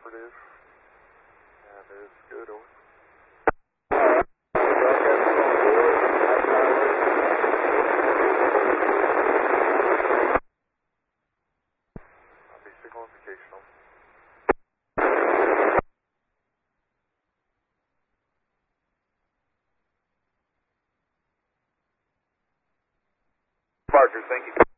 operative. That is good, over. I'll be signal indication on. Departure, thank you.